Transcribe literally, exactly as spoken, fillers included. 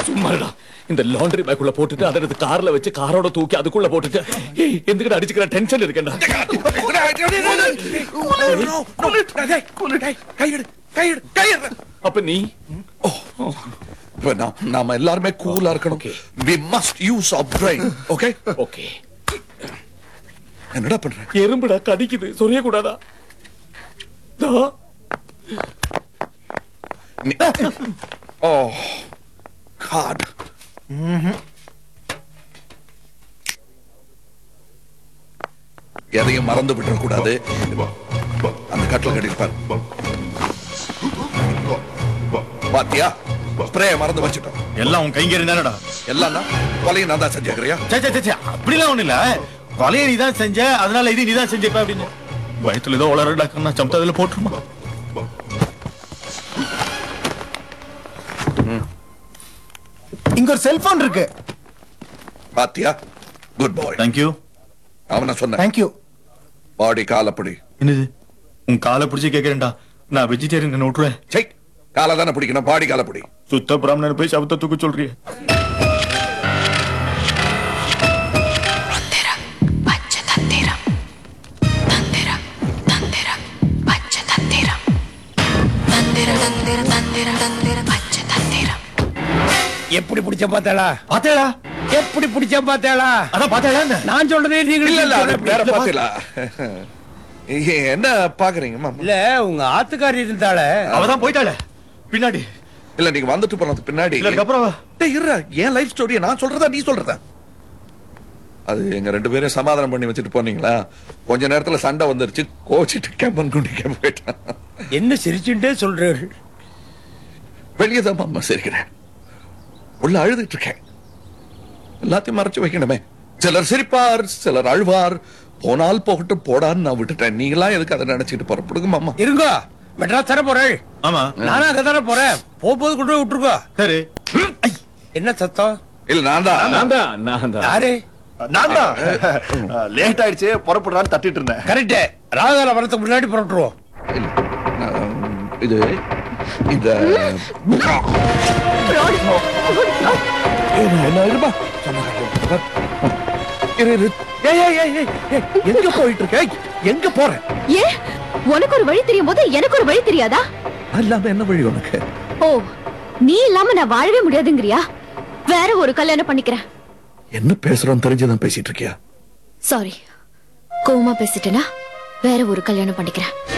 சும்மாடா. இந்த லாண்டரி பேக்குள்ள போட்டுட்டு அதை எடுத்து கார்ல வச்சு காரோட தூக்கி அதுக்குள்ள போட்டுட்டு ஏய் எதுக்கு அடிச்சுக்கிற டென்ஷன் இருக்கேன்டா. அப்ப நீ நாம எல்லாருமே கூலா இருக்கணும். we must use our brain. okay okay என்னடா பண்ற? எறும்புடா கடிக்குது, சொரிய கூடாதா? oh god எதையும் மறந்து விட கூடாது. அந்த கட்டில் கட்டிருப்பார் பாத்தியா? ஸ்ப்ரே மறந்து வச்சுட்டோம். எல்லாம் உன் கைங்கறி தானடா. எல்லாம் கொலையை நான் தான் செஞ்சுக்கிறியா? அப்படிலாம் ஒண்ணு இல்ல. கொலையை நீ தான் செஞ்ச, அதனால இது நீ தான் செஞ்சிருப்ப அப்படின்னு வயிற்றுல ஏதோ உளறடா. கண்ணா சமத்த அதுல போட்டுருமா. இங்க ஒரு செல்போன் இருக்கு. பாத்தியா? குட் பாய். தேங்க்யூ. அவன சொன்ன தேங்க்யூ. பாடி காலப்படி. என்னது உன் காலை பிடிச்சி கேட்கறேன்டா. நான் வெஜிடேரியன் விட்டுருவேன். சை காலை தானே பிடிக்கணும், பாடி காலப்படி. சுத்த பிராமணன் போய் சபத்தை தூக்க சொல்றிய. எப்படி பிடிச்ச பாத்தாளா? பாத்தேடா. எப்படி பிடிச்ச பாத்தாளா? அதான் பாத்தேடா. நான் சொல்றதே நீங்க இல்ல இல்ல வேற பாத்தீங்களா? என்ன பாக்குறீங்க மாமா? இல்ல உங்க ஆத்துக்காரி இருந்தால அவதான் போயிட்டாளே பின்னாடி. இல்ல நீங்க வந்துட்டு போனதுக்கு பின்னாடி. அப்புறம் டேய் இருடா, என் லைஃப் ஸ்டோரியை நான் சொல்றதா நீ சொல்றதா? அது எங்க ரெண்டு பேரும் சமாதானம் பண்ணி வச்சுட்டு போனீங்களா? கொஞ்ச நேரத்துல சண்டை வந்துருச்சு, கோச்சிட்டு கேம்பன் குண்டிக்க போயிட்டான். என்ன சிரிச்சுட்டே சொல்றீர்கள்? வெளியே தான் மாமா சிரிக்கிறேன், உள்ள அழுதுட்டு இருக்கேன். எல்லாத்தையும் மறைச்சு வைக்கணுமே. சிலர் சிரிப்பார், சிலர் அழுவார். போனால் போகட்டும் போடான்னு நான் விட்டுட்டேன். நீங்களா எதுக்கு அதை நினைச்சிட்டு புறப்படுங்க மாமா. இருங்க, மெட்ராஸ் தர போறேன். ஆமா நானும் அங்க தானே போறேன். போகும்போது கொண்டு போய் விட்டுருக்கோ. சரி. என்ன சத்தம்? இல்ல நான் தான். நான் தான் நான் தான். யாரு? நான் தான். லேட் ஆயிடுச்சு, புறப்படுறான்னு தட்டிட்டு இருந்தேன். கரெக்ட். ராகுகால வரதுக்கு முன்னாடி புறப்பட்டுருவோம். இது இந்த எங்க போயிட்டு இருக்க? எங்க போற? ஏ உனக்கு ஒரு வழி தெரியும் போது எனக்கு ஒரு வழி தெரியாதா? அல்லாம என்ன வழி உனக்கு? ஓ நீ இல்லாம நான் வாழவே முடியாதுங்கறியா? வேற ஒரு கல்யாணம் பண்ணிக்கிறேன். என்ன பேசுறோம் தெரிஞ்சுதான் பேசிட்டு இருக்கியா? சாரி, கோவமா பேசிட்டேனா? வேற ஒரு கல்யாணம் பண்ணிக்கிறேன்.